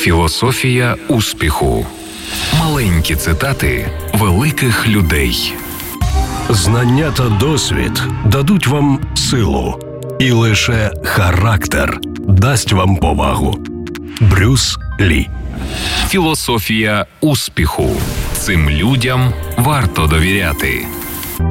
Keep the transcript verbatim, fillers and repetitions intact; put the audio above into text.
Філософія успіху. Маленькі цитати великих людей. Знання та досвід дадуть вам силу, і лише характер дасть вам повагу. Брюс Лі. Філософія успіху. Цим людям варто довіряти.